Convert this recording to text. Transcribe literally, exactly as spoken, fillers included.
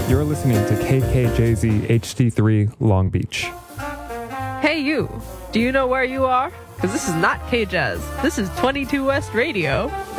You're listening to K K J Z H D three Long Beach. Hey you, do you know where you are? Because this is not K-Jazz. This is twenty-two West Radio.